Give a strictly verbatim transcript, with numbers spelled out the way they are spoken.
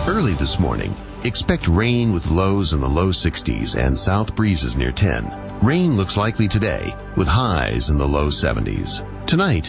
Early this morning, expect rain with lows in the low sixties and south breezes near ten. Rain looks likely today with highs in the low seventies. Tonight,